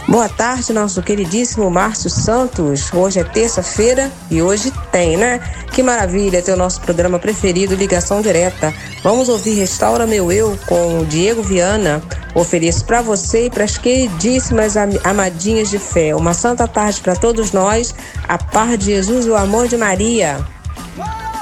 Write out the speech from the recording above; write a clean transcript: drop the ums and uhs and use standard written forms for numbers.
Boa tarde, nosso queridíssimo Márcio Santos. Hoje é terça-feira e hoje tem, né? Que maravilha ter o nosso programa preferido, Ligação Direta. Vamos ouvir Restaura Meu Eu com o Diego Viana. Ofereço para você e para as queridíssimas amadinhas de fé. Uma santa tarde para todos nós. A paz de Jesus e o amor de Maria.